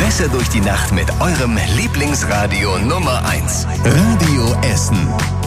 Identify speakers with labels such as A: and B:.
A: Besser durch die Nacht mit eurem Lieblingsradio Nummer 1. Radio Essen.